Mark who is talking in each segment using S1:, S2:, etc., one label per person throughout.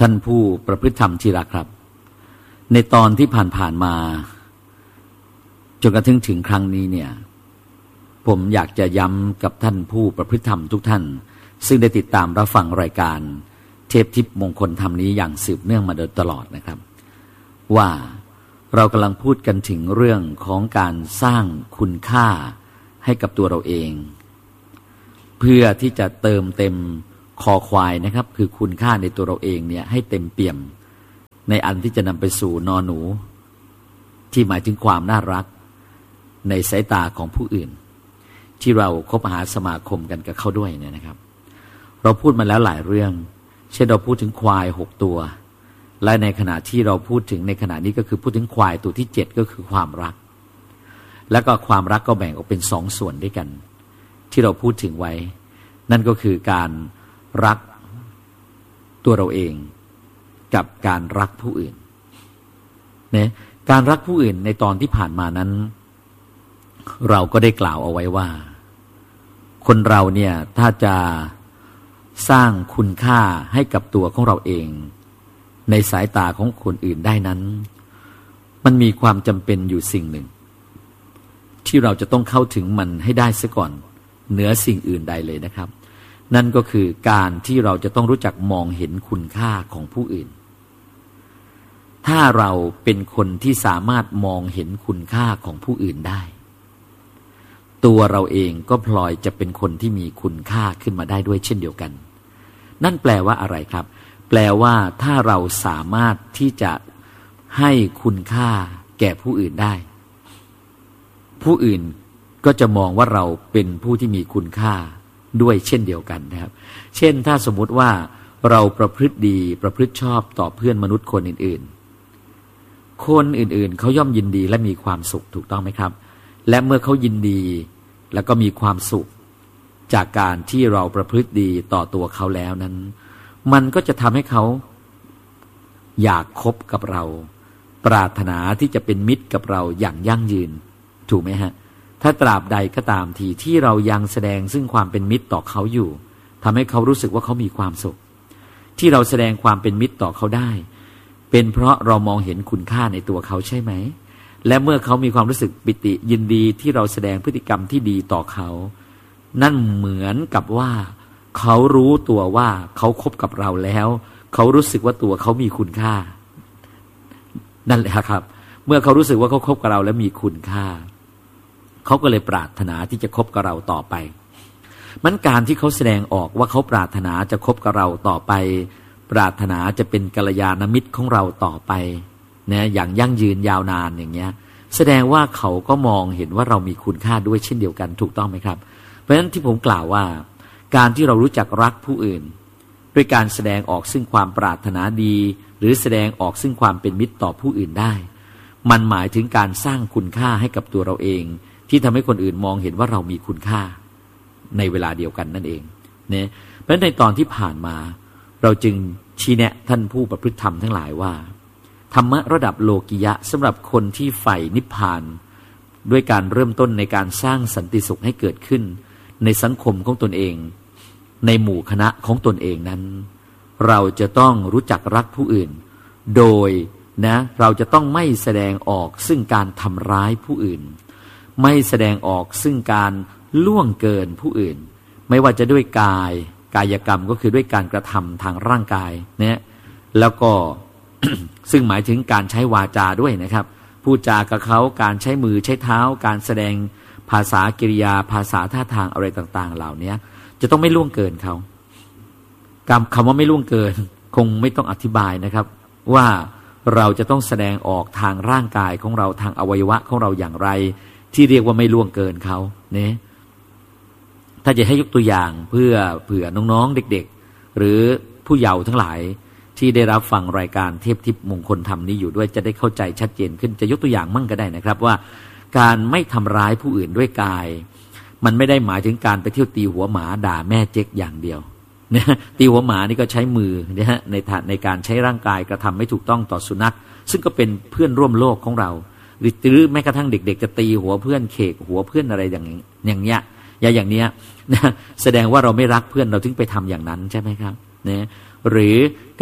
S1: ท่านผู้ประพฤติธรรมที่รักครับในตอนที่ผ่านๆมาจนกระทั่งถึงครั้งนี้เนี่ยผมอยากจะย้ำกับท่านผู้ประพฤติธรรมทุกท่านซึ่งได้ติดตามรับฟังรายการเทพทิพย์มงคลธรรมนี้อย่างสืบเนื่องมาโดยตลอดนะครับว่าเรากำลังพูดกันถึงเรื่องของการสร้างคุณค่าให้กับตัวเราเองเพื่อที่จะเติมเต็มคอควายนะครับคือคุณค่าในตัวเราเองเนี่ยให้เต็มเปี่ยมในอันที่จะนำไปสู่นอหนูที่หมายถึงความน่ารักในสายตาของผู้อื่นที่เราคบหาสมาคมกันกับเขาด้วยเนี่ยนะครับเราพูดมาแล้วหลายเรื่องเช่นเราพูดถึงควาย6ตัวและในขณะที่เราพูดถึงในขณะนี้ก็คือพูดถึงควายตัวที่7ก็คือความรักแล้วก็ความรักก็แบ่งออกเป็น2ส่วนด้วยกันที่เราพูดถึงไว้นั่นก็คือการรักตัวเราเองกับการรักผู้อื่นเนี่ยการรักผู้อื่นในตอนที่ผ่านมานั้นเราก็ได้กล่าวเอาไว้ว่าคนเราเนี่ยถ้าจะสร้างคุณค่าให้กับตัวของเราเองในสายตาของคนอื่นได้นั้นมันมีความจำเป็นอยู่สิ่งหนึ่งที่เราจะต้องเข้าถึงมันให้ได้ซะก่อนเหนือสิ่งอื่นใดเลยนะครับนั่นก็คือการที่เราจะต้องรู้จักมองเห็นคุณค่าของผู้อื่นถ้าเราเป็นคนที่สามารถมองเห็นคุณค่าของผู้อื่นได้ตัวเราเองก็พลอยจะเป็นคนที่มีคุณค่าขึ้นมาได้ด้วยเช่นเดียวกันนั่นแปลว่าอะไรครับแปลว่าถ้าเราสามารถที่จะให้คุณค่าแก่ผู้อื่นได้ผู้อื่นก็จะมองว่าเราเป็นผู้ที่มีคุณค่าด้วยเช่นเดียวกันนะครับเช่นถ้าสมมุติว่าเราประพฤติดีประพฤติชอบต่อเพื่อนมนุษย์คนอื่นๆคนอื่นๆเขาย่อมยินดีและมีความสุขถูกต้องไหมครับและเมื่อเขายินดีแล้วก็มีความสุขจากการที่เราประพฤติดีต่อตัวเขาแล้วนั้นมันก็จะทำให้เขาอยากคบกับเราปรารถนาที่จะเป็นมิตรกับเราอย่างยั่งยืนถูกไหมฮะถ้าตราบใดก็ตามทีที่เรายังแสดงซึ่งความเป็นมิตรต่อเขาอยู่ทำให้เขารู้สึกว่าเขามีความสุขที่เราแสดงความเป็นมิตรต่อเขาได้เป็นเพราะเรามองเห็นคุณค่าในตัวเขาใช่ไหมและเมื่อเขามีความรู้สึกปิติยินดีที่เราแสดงพฤติกรรมที่ดีต่อเขานั่นเหมือนกับว่าเขารู้ตัวว่าเขาคบกับเราแล้วเขารู้สึกว่าตัวเขามีคุณค่านั่นแหละครับเมื่อเขารู้สึกว่าเขาคบกับเราแล้วมีคุณค่าเขาก็เลยปรารถนาที่จะคบกับเราต่อไปมันการที่เขาแสดงออกว่าเขาปรารถนาจะคบกับเราต่อไปปรารถนาจะเป็นกัลยาณมิตรของเราต่อไปนะอย่างยั่งยืนยาวนานอย่างเงี้ยแสดงว่าเขาก็มองเห็นว่าเรามีคุณค่าด้วยเช่นเดียวกันถูกต้องไหมครับเพราะฉะนั้นที่ผมกล่าวว่าการที่เรารู้จักรักผู้อื่นด้วยการแสดงออกซึ่งความปรารถนาดีหรือแสดงออกซึ่งความเป็นมิตรต่อผู้อื่นได้มันหมายถึงการสร้างคุณค่าให้กับตัวเราเองที่ทำให้คนอื่นมองเห็นว่าเรามีคุณค่าในเวลาเดียวกันนั่นเองเนี่ยเพราะฉะนั้นในตอนที่ผ่านมาเราจึงชี้แนะท่านผู้ประพฤติธรรมทั้งหลายว่าธรรมะระดับโลกิยะสำหรับคนที่ใฝ่นิพพานด้วยการเริ่มต้นในการสร้างสันติสุขให้เกิดขึ้นในสังคมของตนเองในหมู่คณะของตนเองนั้นเราจะต้องรู้จักรักผู้อื่นโดยนะเราจะต้องไม่แสดงออกซึ่งการทำร้ายผู้อื่นไม่แสดงออกซึ่งการล่วงเกินผู้อื่นไม่ว่าจะด้วยกายกรรมก็คือด้วยการกระทำทางร่างกายเนี่ยแล้วก็ ซึ่งหมายถึงการใช้วาจาด้วยนะครับพูดจากับเขาการใช้มือใช้เท้าการแสดงภาษากิริยาภาษาท่าทางอะไรต่างๆเหล่านี้จะต้องไม่ล่วงเกินเขาคำว่าไม่ล่วงเกินคงไม่ต้องอธิบายนะครับว่าเราจะต้องแสดงออกทางร่างกายของเราทางอวัยวะของเราอย่างไรที่เรียกว่าไม่ล่วงเกินเขาเนี่ยถ้าจะให้ยกตัวอย่างเพื่อเผื่อน้องๆเด็กๆหรือผู้เยาว์ทั้งหลายที่ได้รับฟังรายการเทพทิพย์มงคลธรรมนี้อยู่ด้วยจะได้เข้าใจชัดเจนขึ้นจะยกตัวอย่างมั่งก็ได้นะครับว่าการไม่ทำร้ายผู้อื่นด้วยกายมันไม่ได้หมายถึงการไปเที่ยวตีหัวหมาด่าแม่เจ๊กอย่างเดียวนะตีหัวหมานี่ก็ใช้มือนะฮะในการใช้ร่างกายกระทำไม่ถูกต้องต่อสุนัขซึ่งก็เป็นเพื่อนร่วมโลกของเราหรือแม้กระทั่งเด็กๆจะตีหัวเพื่อนเขกหัวเพื่อนอะไรอย่างเงี้ยอย่างเนี้ยนะแสดงว่าเราไม่รักเพื่อนเราถึงไปทำอย่างนั้นใช่ไหมครับนะหรือ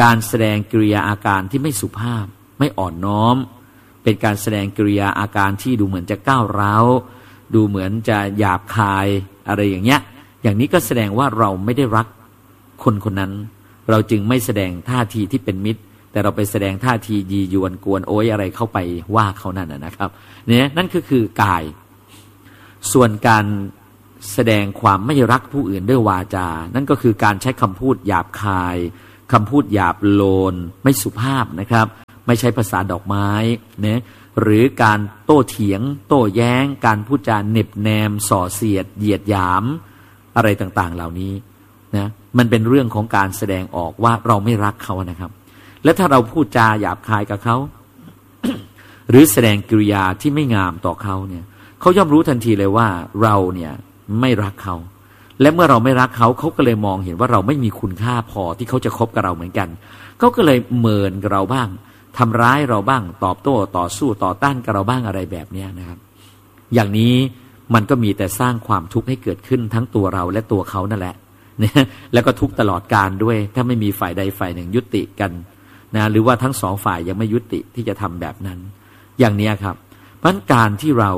S1: การแสดงกิริยาอาการที่ไม่สุภาพไม่อ่อนน้อมเป็นการแสดงกิริยาอาการที่ดูเหมือนจะก้าวร้าวดูเหมือนจะหยาบคายอะไรอย่างเงี้ยอย่างนี้ก็แสดงว่าเราไม่ได้รักคนคนนั้นเราจึงไม่แสดงท่าทีที่เป็นมิตรแต่เราไปแสดงท่าทียียวนกวนโอยอะไรเข้าไปว่าเขานั่นนะครับเนี่ยนั่นคือกายส่วนการแสดงความไม่รักผู้อื่นด้วยวาจานั่นก็คือการใช้คำพูดหยาบคายคำพูดหยาบโลนไม่สุภาพนะครับไม่ใช้ภาษาดอกไม้เนี่ยหรือการโต้เถียงโต้แย้งการพูดจาเหน็บแนมส่อเสียดเหยียดหยามอะไรต่างๆเหล่านี้นะมันเป็นเรื่องของการแสดงออกว่าเราไม่รักเขานะครับและถ้าเราพูดจาหยาบคายกับเขา หรือแสดงกิริยาที่ไม่งามต่อเขาเนี่ยเขาย่อมรู้ทันทีเลยว่าเราเนี่ยไม่รักเขาและเมื่อเราไม่รักเขาเขาก็เลยมองเห็นว่าเราไม่มีคุณค่าพอที่เขาจะคบกับเราเหมือนกันเขาก็เลยเมินกับเราบ้างทำร้ายเราบ้างตอบโต้ต่อสู้ต่อต้านกับเราบ้างอะไรแบบนี้นะครับอย่างนี้มันก็มีแต่สร้างความทุกข์ให้เกิดขึ้นทั้งตัวเราและตัวเขานั่นแหละนะแล้วก็ทุกข์ตลอดกาลด้วยถ้าไม่มีฝ่ายใดฝ่ายหนึ่งยุติกันนะหรือว่าทั้งสองฝ่ายยังไม่ยุติที่จะทำแบบนั้นอย่างนี้ครับเพราะการที่เรา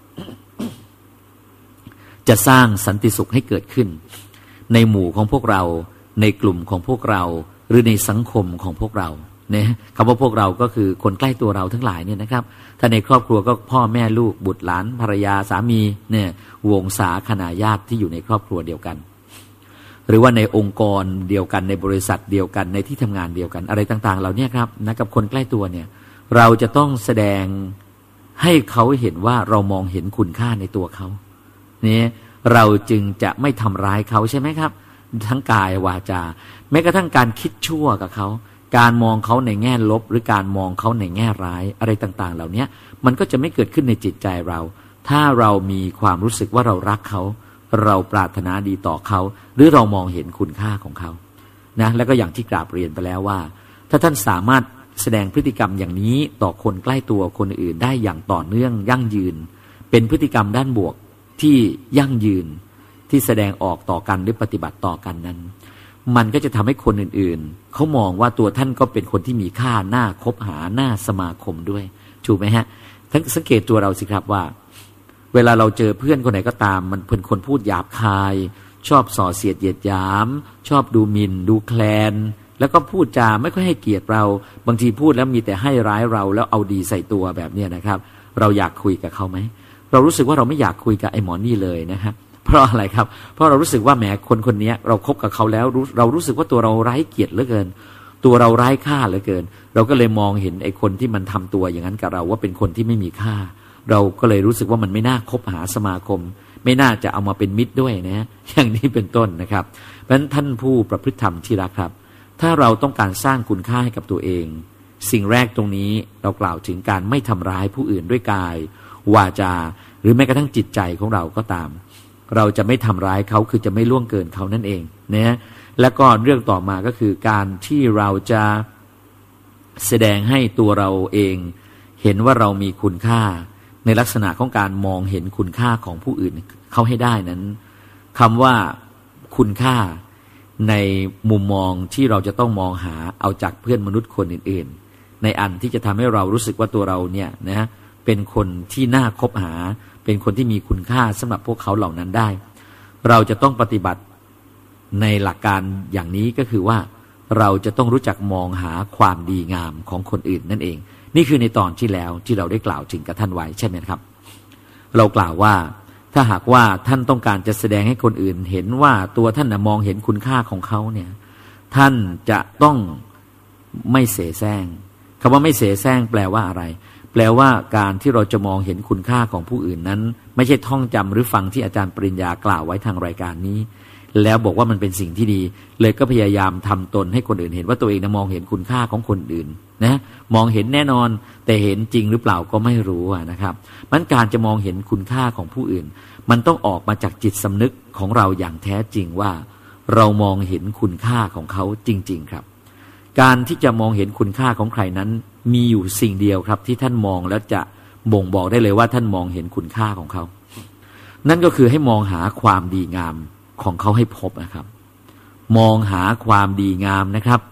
S1: จะสร้างสันติสุขให้เกิดขึ้นในหมู่ของพวกเราในกลุ่มของพวกเราหรือในสังคมของพวกเราเนี่ยคำว่าพวกเราก็คือคนใกล้ตัวเราทั้งหลายเนี่ยนะครับถ้าในครอบครัวก็พ่อแม่ลูกบุตรหลานภรรยาสามีเนี่ยวงศาคณาญาติที่อยู่ในครอบครัวเดียวกันหรือว่าในองค์กรเดียวกันในบริษัทเดียวกันในที่ทำงานเดียวกันอะไรต่างๆเหล่านี้ครับนะกับคนใกล้ตัวเนี่ยเราจะต้องแสดงให้เขาเห็นว่าเรามองเห็นคุณค่าในตัวเขาเนี่ยเราจึงจะไม่ทำร้ายเขาใช่ไหมครับทั้งกายวาจาแม้กระทั่งการคิดชั่วกับเขาการมองเขาในแง่ลบหรือการมองเขาในแง่ร้ายอะไรต่างๆเหล่านี้มันก็จะไม่เกิดขึ้นในจิตใจเราถ้าเรามีความรู้สึกว่าเรารักเขาเราปรารถนาดีต่อเขาหรือเรามองเห็นคุณค่าของเขานะแล้วก็อย่างที่กราบเรียนไปแล้วว่าถ้าท่านสามารถแสดงพฤติกรรมอย่างนี้ต่อคนใกล้ตัวคนอื่นได้อย่างต่อเนื่องยั่งยืนเป็นพฤติกรรมด้านบวกที่ยั่งยืนที่แสดงออกต่อกันหรือปฏิบัติต่อกันนั้นมันก็จะทำให้คนอื่นๆเขามองว่าตัวท่านก็เป็นคนที่มีค่าน่าคบหาน่าสมาคมด้วยถูกไหมฮะทั้งสังเกตตัวเราสิครับว่าเวลาเราเจอเพื่อนคนไหนก็ตามมันเป็นคนพูดหยาบคายชอบส่อเสียดเหยียดหยามชอบดูหมิ่นดูแคลนแล้วก็พูดจาไม่ค่อยให้เกียรติเราบางทีพูดแล้วมีแต่ให้ร้ายเราแล้วเอาดีใส่ตัวแบบนี้นะครับเราอยากคุยกับเขาไหมเรารู้สึกว่าเราไม่อยากคุยกับไอ้หมอนี่เลยนะครับเพราะอะไรครับเพราะเรารู้สึกว่าแหมคนนี้เราคบกับเขาแล้วเรารู้สึกว่าตัวเราไร้เกียรติเหลือเกินตัวเราไร้ค่าเหลือเกินเราก็เลยมองเห็นไอ้คนที่มันทำตัวอย่างนั้นกับเราว่าเป็นคนที่ไม่มีค่าเราก็เลยรู้สึกว่ามันไม่น่าคบหาสมาคมไม่น่าจะเอามาเป็นมิตรด้วยนะอย่างนี้เป็นต้นนะครับเพราะฉะนั้นท่านผู้ประพฤติธรรมที่รักครับถ้าเราต้องการสร้างคุณค่าให้กับตัวเองสิ่งแรกตรงนี้เรากล่าวถึงการไม่ทำร้ายผู้อื่นด้วยกายวาจาหรือแม้กระทั่งจิตใจของเราก็ตามเราจะไม่ทำร้ายเขาคือจะไม่ล่วงเกินเขานั่นเองนะแล้วก็เรื่องต่อมาก็คือการที่เราจะแสดงให้ตัวเราเองเห็นว่าเรามีคุณค่าในลักษณะของการมองเห็นคุณค่าของผู้อื่นเขาให้ได้นั้นคำว่าคุณค่าในมุมมองที่เราจะต้องมองหาเอาจากเพื่อนมนุษย์คนอื่นๆในอันที่จะทำให้เรารู้สึกว่าตัวเราเนี่ยนะเป็นคนที่น่าคบหาเป็นคนที่มีคุณค่าสำหรับพวกเขาเหล่านั้นได้เราจะต้องปฏิบัติในหลักการอย่างนี้ก็คือว่าเราจะต้องรู้จักมองหาความดีงามของคนอื่นนั่นเองนี่คือในตอนที่แล้วที่เราได้กล่าวถึงกับท่านไว้ใช่ไหมครับเรากล่าวว่าถ้าหากว่าท่านต้องการจะแสดงให้คนอื่นเห็นว่าตัวท่านมองเห็นคุณค่าของเขาเนี่ยท่านจะต้องไม่เสแสร้งคำว่าไม่เสแสร้งแปลว่าอะไรแปลว่าการที่เราจะมองเห็นคุณค่าของผู้อื่นนั้นไม่ใช่ท่องจำหรือฟังที่อาจารย์ปริญญากล่าวไว้ทางรายการนี้แล้วบอกว่ามันเป็นสิ่งที่ดีเลยก็พยายามทำตนให้คนอื่นเห็นว่าตัวเองมองเห็นคุณค่าของคนอื่นนะมองเห็นแน่นอนแต่เห็นจริงหรือเปล่าก็ไม่รู้นะครับมันการจะมองเห็นคุณค่าของผู้อื่นมันต้องออกมาจากจิตสำนึกของเราอย่างแท้จริงว่าเรามองเห็นคุณค่าของเขาจริงๆครับการที่จะมองเห็นคุณค่าของใครนั้นมีอยู่สิ่งเดียวครับที่ท่านมองแล้วจะบ่งบอกได้เลยว่าท่านมองเห็นคุณค่าของเขานั่นก็คือให้มองหาความดีงามของเขาให้พบนะครับมองหาความดีงามนะครับ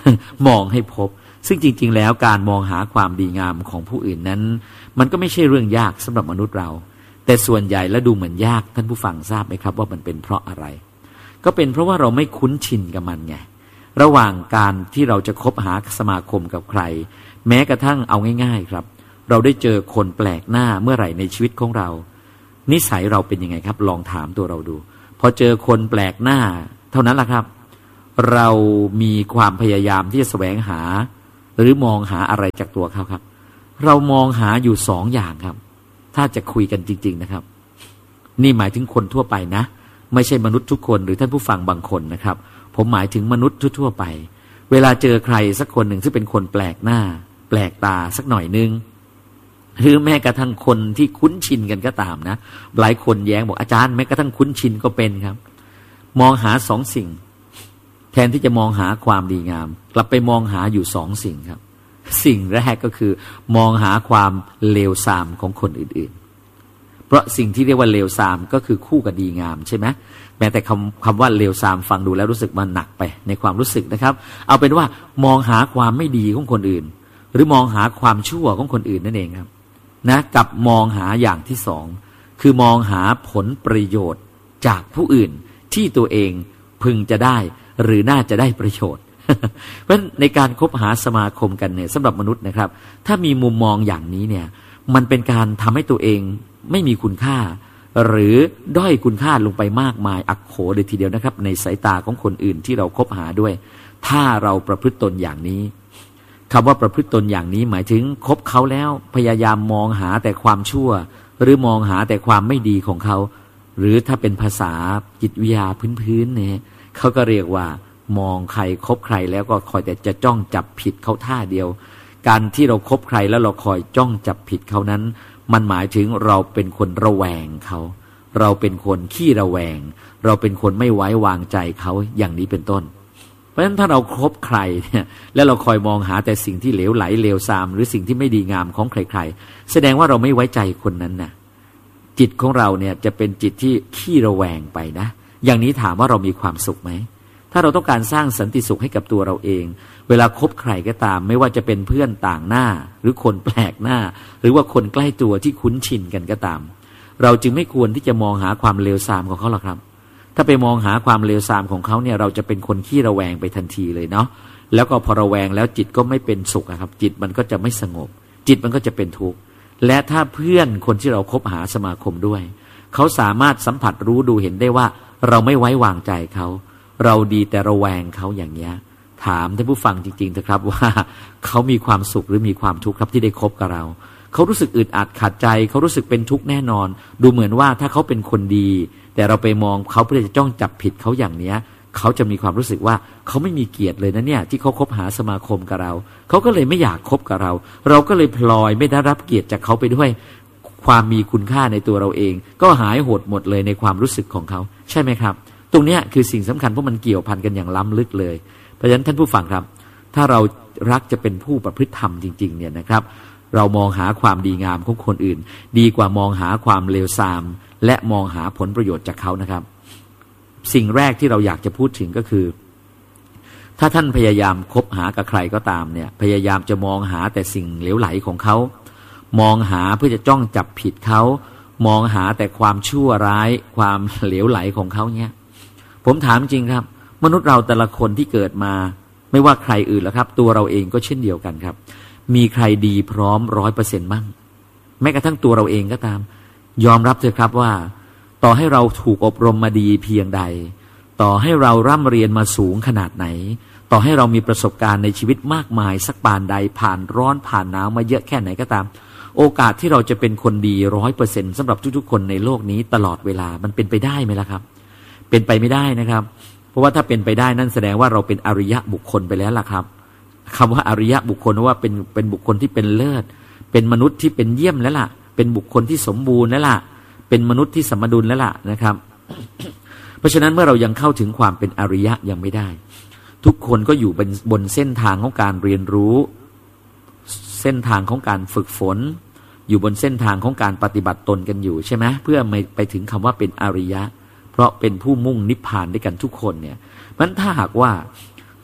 S1: มองให้พบซึ่งจริงๆแล้วการมองหาความดีงามของผู้อื่นนั้นมันก็ไม่ใช่เรื่องยากสำหรับมนุษย์เราแต่ส่วนใหญ่แล้วดูเหมือนยากท่านผู้ฟังทราบไหมครับว่ามันเป็นเพราะอะไรก็เป็นเพราะว่าเราไม่คุ้นชินกับมันไงระหว่างการที่เราจะคบหาสมาคมกับใครแม้กระทั่งเอาง่ายๆครับเราได้เจอคนแปลกหน้าเมื่อไหร่ในชีวิตของเรานิสัยเราเป็นยังไงครับลองถามตัวเราดูพอเจอคนแปลกหน้าเท่านั้นแหละครับเรามีความพยายามที่จะแสวงหาหรือมองหาอะไรจากตัวเขาครับเรามองหาอยู่สองอย่างครับถ้าจะคุยกันจริงๆนะครับนี่หมายถึงคนทั่วไปนะไม่ใช่มนุษย์ทุกคนหรือท่านผู้ฟังบางคนนะครับผมหมายถึงมนุษย์ทั่วไปเวลาเจอใครสักคนหนึ่งซึ่งเป็นคนแปลกหน้าแปลกตาสักหน่อยนึงหรือแม้กระทั่งคนที่คุ้นชินกันก็ตามนะหลายคนแย้งบอกอาจารย์แม้กระทั่งคุ้นชินก็เป็นครับมองหาสองสิ่งแทนที่จะมองหาความดีงามกลับไปมองหาอยู่สองสิ่งครับสิ่งแรกก็คือมองหาความเลวทรามของคนอื่นๆเพราะสิ่งที่เรียกว่าเลวทรามก็คือคู่กับดีงามใช่ไหมแม้แต่คำว่าเลวทรามฟังดูแล้วรู้สึกมันหนักไปในความรู้สึกนะครับเอาเป็นว่ามองหาความไม่ดีของคนอื่นหรือมองหาความชั่วของคนอื่นนั่นเองครับนะกับมองหาอย่างที่สองคือมองหาผลประโยชน์จากผู้อื่นที่ตัวเองพึงจะได้หรือน่าจะได้ประโยชน์ เพราะในการคบหาสมาคมกันเนี่ยสำหรับมนุษย์นะครับถ้ามีมุมมองอย่างนี้เนี่ยมันเป็นการทำให้ตัวเองไม่มีคุณค่าหรือด้อยคุณค่าลงไปมากมายอักโขเลยทีเดียวนะครับในสายตาของคนอื่นที่เราคบหาด้วยถ้าเราประพฤติตนอย่างนี้คำว่าประพฤติตนอย่างนี้หมายถึงคบเขาแล้วพยายามมองหาแต่ความชั่วหรือมองหาแต่ความไม่ดีของเขาหรือถ้าเป็นภาษาจิตวิทยาพื้นๆเนี่ยเขาก็เรียกว่ามองใครคบใครแล้วก็คอยแต่จะจ้องจับผิดเขาท่าเดียวการที่เราคบใครแล้วเราคอยจ้องจับผิดเขานั้นมันหมายถึงเราเป็นคนระแวงเขาเราเป็นคนขี้ระแวงเราเป็นคนไม่ไว้วางใจเขาอย่างนี้เป็นต้นเพราะฉะนั้นถ้าเราคบใครเนี่ยแล้วเราคอยมองหาแต่สิ่งที่เหลวไหลเลวทรามหรือสิ่งที่ไม่ดีงามของใครๆแสดงว่าเราไม่ไว้ใจคนนั้นน่ะจิตของเราเนี่ยจะเป็นจิตที่ขี้ระแวงไปนะอย่างนี้ถามว่าเรามีความสุขไหมถ้าเราต้องการสร้างสันติสุขให้กับตัวเราเองเวลาคบใครก็ตามไม่ว่าจะเป็นเพื่อนต่างหน้าหรือคนแปลกหน้าหรือว่าคนใกล้ตัวที่คุ้นชินกันก็ตามเราจึงไม่ควรที่จะมองหาความเลวทรามของเขาหรอกครับถ้าไปมองหาความเลวทรามของเขาเนี่ยเราจะเป็นคนขี้ระแวงไปทันทีเลยเนาะแล้วก็พอระแวงแล้วจิตก็ไม่เป็นสุขครับจิตมันก็จะไม่สงบจิตมันก็จะเป็นทุกข์และถ้าเพื่อนคนที่เราคบหาสมาคมด้วยเขาสามารถสัมผัสรู้ดูเห็นได้ว่าเราไม่ไว้วางใจเขาเราดีแต่ระแวงเขาอย่างเงี้ยถามท่านผู้ฟังจริงๆเถอะครับว่าเขามีความสุขหรือมีความทุกข์ครับที่ได้คบกับเราเขารู้สึกอึดอัดขัดใจเขารู้สึกเป็นทุกข์แน่นอนดูเหมือนว่าถ้าเขาเป็นคนดีแต่เราไปมองเขาเพื่อจะจ้องจับผิดเขาอย่างเนี้ยเขาจะมีความรู้สึกว่าเขาไม่มีเกียรติเลยนะเนี่ยที่เขาคบหาสมาคมกับเราเขาก็เลยไม่อยากคบกับเราเราก็เลยพลอยไม่ได้รับเกียรติจากเขาไปด้วยความมีคุณค่าในตัวเราเองก็หายหดหมดเลยในความรู้สึกของเขาใช่ไหมครับตรงนี้คือสิ่งสำคัญเพราะมันเกี่ยวพันกันอย่างล้ำลึกเลยเพราะฉะนั้นท่านผู้ฟังครับถ้าเรารักจะเป็นผู้ประพฤติธรรมจริงๆเนี่ยนะครับเรามองหาความดีงามของคนอื่นดีกว่ามองหาความเลวทรามและมองหาผลประโยชน์จากเขานะครับสิ่งแรกที่เราอยากจะพูดถึงก็คือถ้าท่านพยายามคบหากับใครก็ตามเนี่ยพยายามจะมองหาแต่สิ่งเหลวไหลของเขามองหาเพื่อจะจ้องจับผิดเขามองหาแต่ความชั่วร้ายความเหลวไหลของเขาเนี่ยผมถามจริงครับมนุษย์เราแต่ละคนที่เกิดมาไม่ว่าใครอื่นแล้วครับตัวเราเองก็เช่นเดียวกันครับมีใครดีพร้อม 100% บ้างแม้กระทั่งตัวเราเองก็ตามยอมรับเถอะครับว่าต่อให้เราถูกอบรมมาดีเพียงใดต่อให้เราร่ำเรียนมาสูงขนาดไหนต่อให้เรามีประสบการณ์ในชีวิตมากมายสักปานใดผ่านร้อนผ่านหนาวมาเยอะแค่ไหนก็ตามโอกาสที่เราจะเป็นคนดี 100% สำหรับทุกๆคนในโลกนี้ตลอดเวลามันเป็นไปได้ไหมล่ะครับเป็นไปไม่ได้นะครับเพราะว่าถ้าเป็นไปได้นั่นแสดงว่าเราเป็นอริยะบุคคลไปแล้วล่ะครับคำว่าอริยะบุคคลว่าเป็นบุคคลที่เป็นเลิศเป็นมนุษย์ที่เป็นเยี่ยมแล้วล่ะเป็นบุคคลที่สมบูรณ์แล้วล่ะเป็นมนุษย์ที่สมดุลแล้วล่ะนะครับ เพราะฉะนั้นเมื่อเรายังเข้าถึงความเป็นอริยะยังไม่ได้ทุกคนก็อยู่บนเส้นทางของการเรียนรู้เส้นทางของการฝึกฝนอยู่บนเส้นทางของการปฏิบัติตนกันอยู่ใช่ไหมเพื่อไปถึงคำว่าเป็นอริยะเพราะเป็นผู้มุ่งนิพพานด้วยกันทุกคนเนี่ยเพราะฉะนั้นถ้าหากว่า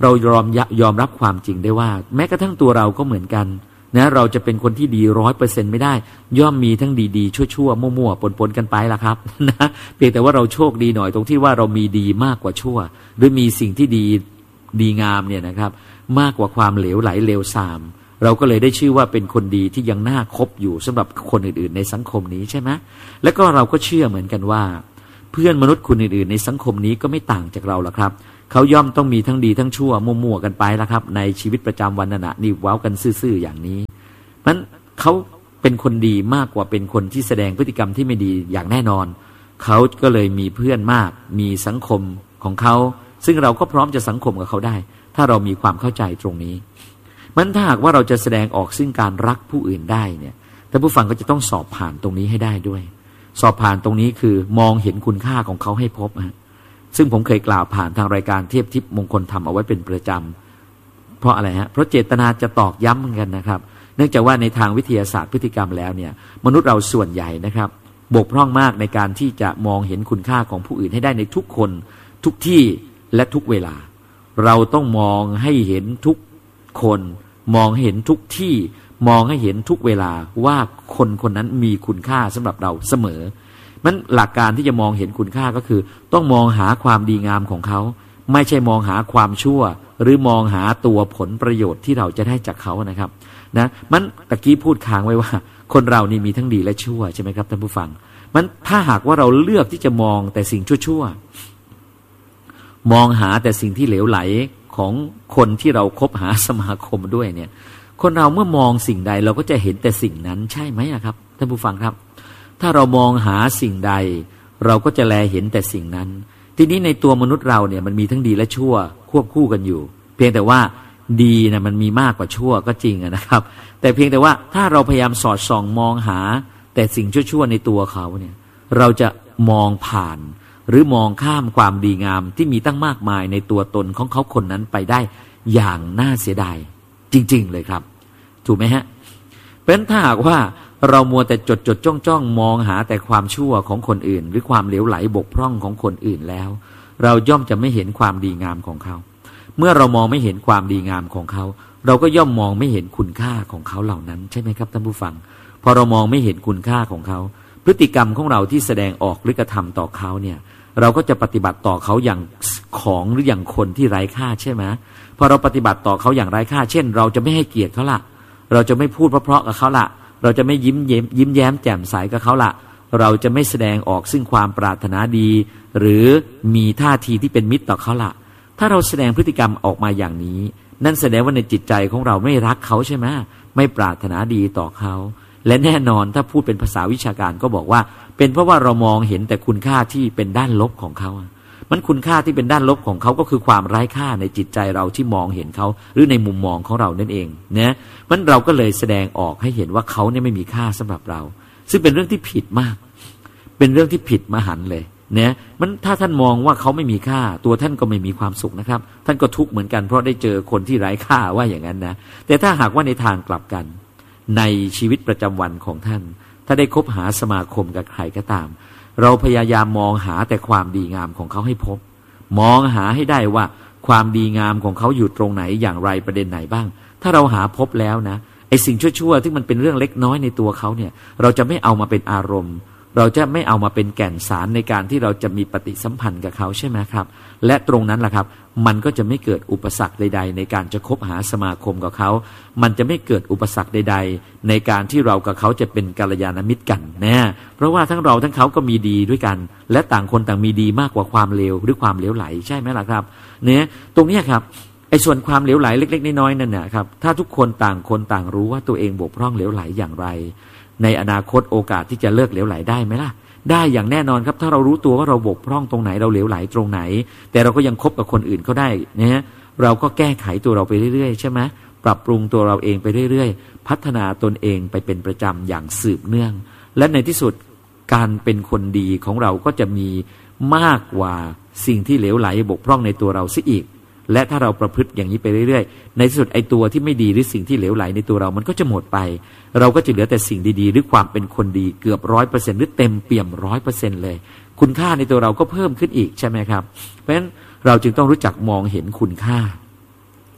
S1: เรายอมรับความจริงได้ว่าแม้กระทั่งตัวเราก็เหมือนกันนะเราจะเป็นคนที่ดี100%ไม่ได้ย่อมมีทั้งดีๆชั่วๆมั่วๆปนๆกันไปล่ะครับนะเพียงแต่ว่าเราโชคดีหน่อยตรงที่ว่าเรามีดีมากกว่าชั่วหรือมีสิ่งที่ดีงามเนี่ยนะครับมากกว่าความเหลวไหลเลวทรามเราก็เลยได้ชื่อว่าเป็นคนดีที่ยังน่าคบอยู่สำหรับคนอื่นๆในสังคมนี้ใช่ไหมแล้วก็เราก็เชื่อเหมือนกันว่าเพื่อนมนุษย์คนอื่นๆในสังคมนี้ก็ไม่ต่างจากเราละครับเขาย่อมต้องมีทั้งดีทั้งชั่วมั่วๆกันไปละครับในชีวิตประจำวันนั่นนะนี่ว้าวกันซื่อๆอย่างนี้มันเขาเป็นคนดีมากกว่าเป็นคนที่แสดงพฤติกรรมที่ไม่ดีอย่างแน่นอนเขาก็เลยมีเพื่อนมากมีสังคมของเขาซึ่งเราก็พร้อมจะสังคมกับเขาได้ถ้าเรามีความเข้าใจตรงนี้มันถ้าหากว่าเราจะแสดงออกซึ่งการรักผู้อื่นได้เนี่ยท่านผู้ฟังก็จะต้องสอบผ่านตรงนี้ให้ได้ด้วยสอบผ่านตรงนี้คือมองเห็นคุณค่าของเขาให้พบซึ่งผมเคยกล่าวผ่านทางรายการเทียบทิพย์มงคลธรรมเอาไว้เป็นประจำเพราะอะไรฮะเพราะเจตนาจะตอกย้ำเหมือนกันนะครับเนื่องจากว่าในทางวิทยาศาสตร์พฤติกรรมแล้วเนี่ยมนุษย์เราส่วนใหญ่นะครับบกพร่องมากในการที่จะมองเห็นคุณค่าของผู้อื่นให้ได้ในทุกคนทุกที่และทุกเวลาเราต้องมองให้เห็นทุกคนมองให้เห็นทุกที่มองให้เห็นทุกเวลาว่าคนคนนั้นมีคุณค่าสำหรับเราเสมอมันหลักการที่จะมองเห็นคุณค่าก็คือต้องมองหาความดีงามของเขาไม่ใช่มองหาความชั่วหรือมองหาตัวผลประโยชน์ที่เราจะได้จากเขานะครับนะมันตะกี้พูดค้างไว้ว่าคนเรานี่มีทั้งดีและชั่วใช่ไหมครับท่านผู้ฟังมันถ้าหากว่าเราเลือกที่จะมองแต่สิ่งชั่วๆมองหาแต่สิ่งที่เหลวไหลของคนที่เราคบหาสมาคมด้วยเนี่ยคนเราเมื่อมองสิ่งใดเราก็จะเห็นแต่สิ่งนั้นใช่ไหมครับท่านผู้ฟังครับถ้าเรามองหาสิ่งใดเราก็จะแลเห็นแต่สิ่งนั้นทีนี้ในตัวมนุษย์เราเนี่ยมันมีทั้งดีและชั่วควบคู่กันอยู่เพียงแต่ว่าดีนะมันมีมากกว่าชั่วก็จริงนะครับแต่เพียงแต่ว่าถ้าเราพยายามสอดส่องมองหาแต่สิ่งชั่วๆในตัวเขาเนี่ยเราจะมองผ่านหรือมองข้ามความดีงามที่มีตั้งมากมายในตัวตนของเขาคนนั้นไปได้อย่างน่าเสียดายจริงๆเลยครับถูกไหมฮะเพราะฉะนั้นถ้าหากว่าเรามัวแต่จดจ้องมองหาแต่ความชั่วของคนอื่นหรือความเหลวไหลบกพร่องของคนอื่นแล้วเราย่อมจะไม่เห็นความดีงามของเขาเมื่อเรามองไม่เห็นความดีงามของเขาเราก็ย่อมมองไม่เห็นคุณค่าของเขาเหล่านั้นใช่ไหมครับท่านผู้ฟังพอเรามองไม่เห็นคุณค่าของเขาพฤติกรรมของเราที่แสดงออกหรือกระทำต่อเขาเนี่ยเราก็จะปฏิบัติต่อเขาอย่างของหรืออย่างคนที่ไร้ค่าใช่ไหมพอเราปฏิบัติต่อเขาอย่างไร้ค่าเช่นเราจะไม่ให้เกียรติเขาละเราจะไม่พูดเพราะๆกับเขาละเราจะไม่ยิ้มแย้มแจ่มใสกับเขาละเราจะไม่แสดงออกซึ่งความปรารถนาดีหรือมีท่าทีที่เป็นมิตรต่อเขาละถ้าเราแสดงพฤติกรรมออกมาอย่างนี้นั่นแสดงว่าในจิตใจของเราไม่รักเขาใช่ไหมไม่ปรารถนาดีต่อเขาและแน่นอนถ้าพูดเป็นภาษาวิชาการก็บอกว่าเป็นเพราะว่าเรามองเห็นแต่คุณค่าที่เป็นด้านลบของเขามันคุณค่าที่เป็นด้านลบของเขาก็คือความไร้ค่าในจิตใจเราที่มองเห็นเขาหรือในมุมมองของเรานั่นเองนะมันเราก็เลยแสดงออกให้เห็นว่าเขาเนี่ยไม่มีค่าสำหรับเราซึ่งเป็นเรื่องที่ผิดมากเป็นเรื่องที่ผิดมหันต์เลยเนี่ยมันถ้าท่านมองว่าเขาไม่มีค่าตัวท่านก็ไม่มีความสุขนะครับท่านก็ทุกข์เหมือนกันเพราะได้เจอคนที่ไร้ค่าว่าอย่างนั้นนะแต่ถ้าหากว่าในทางกลับกันในชีวิตประจำวันของท่านถ้าได้คบหาสมาคมกับใครก็ตามเราพยายามมองหาแต่ความดีงามของเขาให้พบมองหาให้ได้ว่าความดีงามของเขาอยู่ตรงไหนอย่างไรประเด็นไหนบ้างถ้าเราหาพบแล้วนะไอ้สิ่งชั่วๆที่มันเป็นเรื่องเล็กน้อยในตัวเขาเนี่ยเราจะไม่เอามาเป็นอารมณ์เราจะไม่เอามาเป็นแก่นสารในการที่เราจะมีปฏิสัมพันธ์กับเขาใช่ไหมครับและตรงนั้นแหละครับมันก็จะไม่เกิดอุปสรรคใดๆในการจะคบหาสมาคมกับเขามันจะไม่เกิดอุปสรรคใดๆในการที่เรากับเขาจะเป็นกัลยาณมิตรกันนะเพราะว่าทั้งเราทั้งเขาก็มีดีด้วยกันและต่างคนต่างมีดีมากกว่าความเลวหรือความเหลวไหลใช่ไหมล่ะครับเนี่ยตรงนี้ครับไอ้ส่วนความเหลวไหลเล็กๆน้อยๆนั่นนะครับถ้าทุกคนต่างรู้ว่าตัวเองบกพร่องเหลวไหลอย่างไรในอนาคตโอกาสที่จะเลิกเหลวไหลได้ไหมล่ะได้อย่างแน่นอนครับถ้าเรารู้ตัวว่าเราบกพร่องตรงไหนเราเหลวไหลตรงไหนแต่เราก็ยังคบกับคนอื่นเขาได้นะเราก็แก้ไขตัวเราไปเรื่อยๆใช่ไหมปรับปรุงตัวเราเองไปเรื่อยๆพัฒนาตนเองไปเป็นประจำอย่างสืบเนื่องและในที่สุดการเป็นคนดีของเราก็จะมีมากกว่าสิ่งที่เหลวไหลบกพร่องในตัวเราซะอีกและถ้าเราประพฤติอย่างนี้ไปเรื่อยๆในที่สุดไอ้ตัวที่ไม่ดีหรือสิ่งที่เหลวไหลในตัวเรามันก็จะหมดไปเราก็จะเหลือแต่สิ่งดีๆหรือความเป็นคนดีเกือบ 100% หรือเต็มเปี่ยม 100% เลยคุณค่าในตัวเราก็เพิ่มขึ้นอีกใช่ไหมครับเพราะฉะนั้นเราจึงต้องรู้จักมองเห็นคุณค่า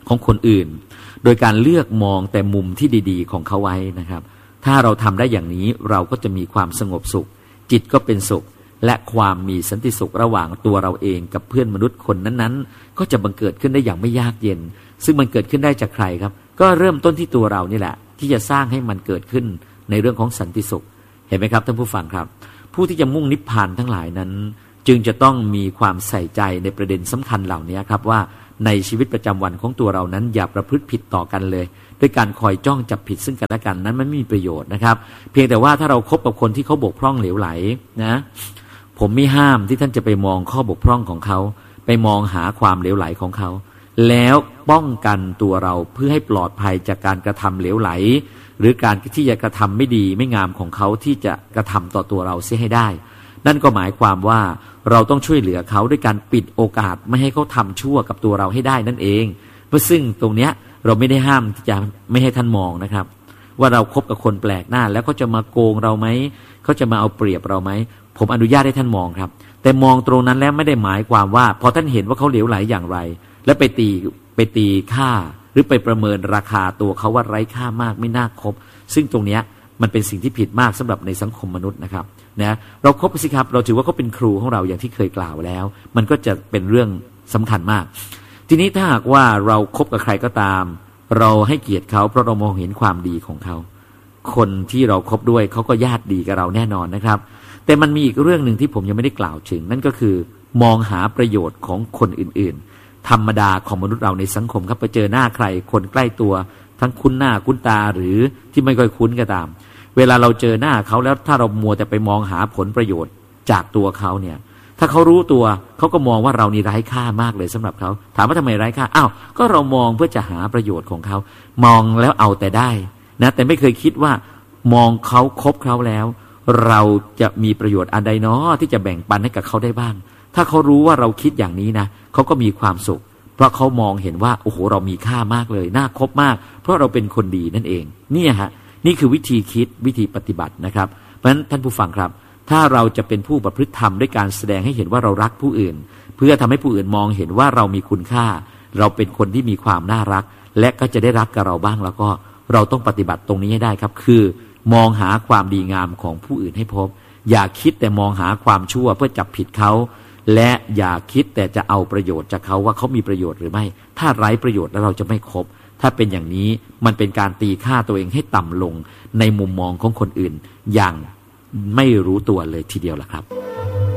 S1: ของคนอื่นโดยการเลือกมองแต่มุมที่ดีๆของเขาไว้นะครับถ้าเราทำได้อย่างนี้เราก็จะมีความสงบสุขจิตก็เป็นสุขและความมีสันติสุขระหว่างตัวเราเองกับเพื่อนมนุษย์คนนั้นๆก็จะบังเกิดขึ้นได้อย่างไม่ยากเย็นซึ่งมันเกิดขึ้นได้จากใครครับก็เริ่มต้นที่ตัวเรานี่แหละที่จะสร้างให้มันเกิดขึ้นในเรื่องของสันติสุขเห็นไหมครับท่านผู้ฟังครับผู้ที่จะมุ่งนิพพานทั้งหลายนั้นจึงจะต้องมีความใส่ใจในประเด็นสำคัญเหล่านี้ครับว่าในชีวิตประจำวันของตัวเรานั้นอย่าประพฤติผิดต่อกันเลยด้วยการคอยจ้องจับผิดซึ่งกันและกันนั้นมันไม่มีประโยชน์นะครับเพียงแต่ว่าถ้าเราคบกับคนที่เขาบกพร่องเหลวไหลนะผมไม่ห้ามที่ท่านจะไปมองข้อบกพร่องของเขาไปมองหาความเหลวไหลของเขาแล้วป้องกันตัวเราเพื่อให้ปลอดภัยจากการกระทำเหลวไหลหรือการที่จะกระทำไม่ดีไม่งามของเขาที่จะกระทำต่อตัวเราเสียให้ได้นั่นก็หมายความว่าเราต้องช่วยเหลือเขาด้วยการปิดโอกาสไม่ให้เขาทำชั่วกับตัวเราให้ได้นั่นเองเพราะซึ่งตรงเนี้ยเราไม่ได้ห้ามที่จะไม่ให้ท่านมองนะครับว่าเราคบกับคนแปลกหน้าแล้วเขาจะมาโกงเราไหมเขาจะมาเอาเปรียบเราไหมผมอนุญาตให้ท่านมองครับแต่มองตรงนั้นแล้วไม่ได้หมายความว่าพอท่านเห็นว่าเขาเหลวไหลอย่างไรแล้วไปตีค่าหรือไปประเมินราคาตัวเขาว่าไร้ค่ามากไม่น่าคบซึ่งตรงเนี้ยมันเป็นสิ่งที่ผิดมากสำหรับในสังคมมนุษย์นะครับนะเราคบสิครับเราถือว่าเขาเป็นครูของเราอย่างที่เคยกล่าวแล้วมันก็จะเป็นเรื่องสำคัญมากทีนี้ถ้าหากว่าเราคบกับใครก็ตามเราให้เกียรติเขาเพราะเรามองเห็นความดีของเขาคนที่เราคบด้วยเขาก็ญาติดีกับเราแน่นอนนะครับแต่มันมีอีกเรื่องหนึ่งที่ผมยังไม่ได้กล่าวถึงนั่นก็คือมองหาประโยชน์ของคนอื่นๆธรรมดาของมนุษย์เราในสังคมครับไปเจอหน้าใครคนใกล้ตัวทั้งคุ้นหน้าคุ้นตาหรือที่ไม่ค่อยคุ้นก็ตามเวลาเราเจอหน้าเขาแล้วถ้าเรามัวแต่ไปมองหาผลประโยชน์จากตัวเขาเนี่ยถ้าเขารู้ตัวเขาก็มองว่าเรานี่ไร้ค่ามากเลยสำหรับเขาถามว่าทำไมไร้ค่าอ้าวก็เรามองเพื่อจะหาประโยชน์ของเขามองแล้วเอาแต่ได้นะแต่ไม่เคยคิดว่ามองเขาคบเขาแล้วเราจะมีประโยชน์อันใดเนาะที่จะแบ่งปันให้กับเขาได้บ้างถ้าเขารู้ว่าเราคิดอย่างนี้นะเขาก็มีความสุขเพราะเขามองเห็นว่าโอ้โหเรามีค่ามากเลยน่าคบมากเพราะเราเป็นคนดีนั่นเองเนี่ยฮะนี่คือวิธีคิดวิธีปฏิบัตินะครับเพราะฉะนั้นท่านผู้ฟังครับถ้าเราจะเป็นผู้ประพฤติธรรมด้วยการแสดงให้เห็นว่าเรารักผู้อื่นเพื่อทำให้ผู้อื่นมองเห็นว่าเรามีคุณค่าเราเป็นคนที่มีความน่ารักและก็จะได้รักกับเราบ้างแล้วก็เราต้องปฏิบัติตรงนี้ให้ได้ครับคือมองหาความดีงามของผู้อื่นให้พบอย่าคิดแต่มองหาความชั่วเพื่อจับผิดเขาและอย่าคิดแต่จะเอาประโยชน์จากเขาว่าเขามีประโยชน์หรือไม่ถ้าไร้ประโยชน์แล้วเราจะไม่คบถ้าเป็นอย่างนี้มันเป็นการตีค่าตัวเองให้ต่ำลงในมุมมองของคนอื่นอย่างไม่รู้ตัวเลยทีเดียวล่ะครับ